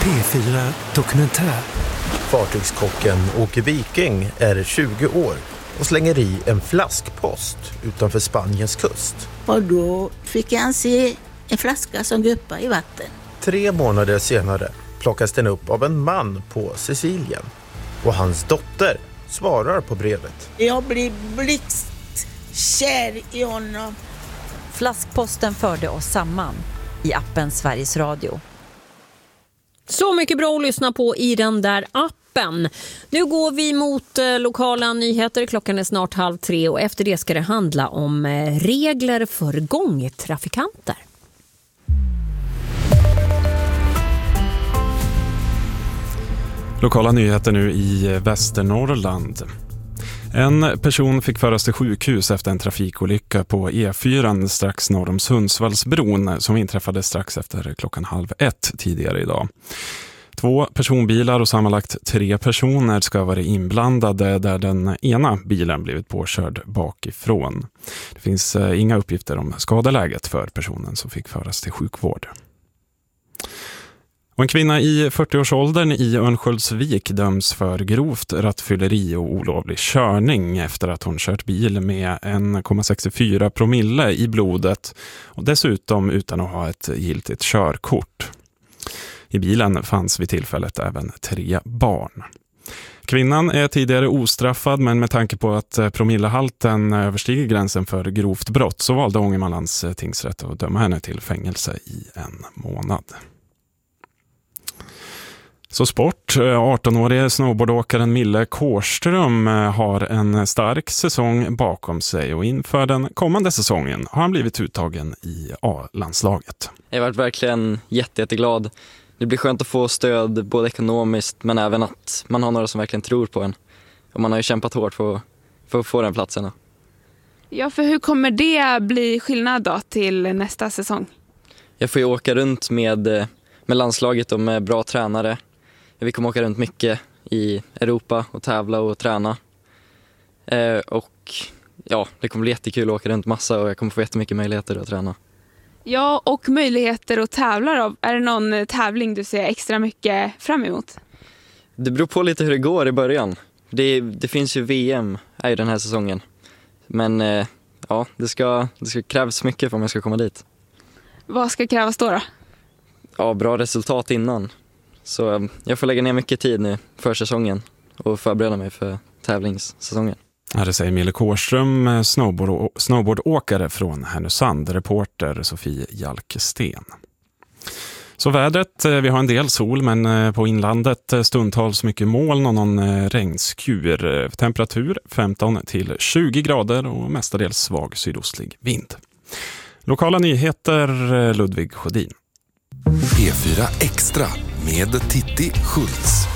P4 Dokumentär. Fartygskocken Åke Viking är 20 år och slänger i en flaskpost utanför Spaniens kust. Och då fick han se en flaska som guppade i vatten. 3 månader senare plockas den upp av en man på Sicilien. Och hans dotter svarar på brevet. Jag blir blixtkär i honom. Flaskposten förde oss samman i appen Sveriges Radio. Så mycket bra att lyssna på i den där appen. Nu går vi mot lokala nyheter. Klockan är snart 2:30 och efter det ska det handla om regler för gångtrafikanter. Lokala nyheter nu i Västernorrland. En person fick föras till sjukhus efter en trafikolycka på E4 strax norr om Sundsvallsbron som inträffade strax efter 12:30 tidigare idag. 2 personbilar och sammanlagt 3 personer ska vara inblandade där den ena bilen blivit påkörd bakifrån. Det finns inga uppgifter om skadeläget för personen som fick föras till sjukvård. Och en kvinna i 40-årsåldern i Örnsköldsvik döms för grovt rattfylleri och olovlig körning efter att hon kört bil med 1,64 promille i blodet och dessutom utan att ha ett giltigt körkort. I bilen fanns vid tillfället även 3 barn. Kvinnan är tidigare ostraffad men med tanke på att promillehalten överstiger gränsen för grovt brott så valde Ångermanlands tingsrätt att döma henne till fängelse i 1 månad. Så sport. 18-årige snowboardåkaren Mille Kårström har en stark säsong bakom sig och inför den kommande säsongen har han blivit uttagen i A-landslaget. Jag har varit verkligen jätteglad. Det blir skönt att få stöd både ekonomiskt men även att man har några som verkligen tror på en. Och man har ju kämpat hårt för att få den platsen. Ja, för hur kommer det bli skillnad då till nästa säsong? Jag får ju åka runt med landslaget och med bra tränare. Vi kommer åka runt mycket i Europa och tävla och träna. Och ja, det kommer bli jättekul att åka runt massa och jag kommer få jättemycket möjligheter att träna. Ja, och möjligheter att tävla då. Är det någon tävling du ser extra mycket fram emot? Det beror på lite hur det går i början. Det finns ju VM i den här säsongen. Men ja, det ska krävas mycket för om jag ska komma dit. Vad ska krävas då? Ja, bra resultat innan. Så jag får lägga ner mycket tid nu för säsongen och förbereda mig för tävlingssäsongen. Det säger Mille Kårström, snowboardåkare från Härnösand, reporter Sofie Jalkesten. Så vädret, vi har en del sol men på inlandet stundtals mycket moln och någon regnskur. Temperatur 15 till 20 grader och mestadels svag sydostlig vind. Lokala nyheter, Ludvig Sjödin. P4 Extra med Titti Schultz.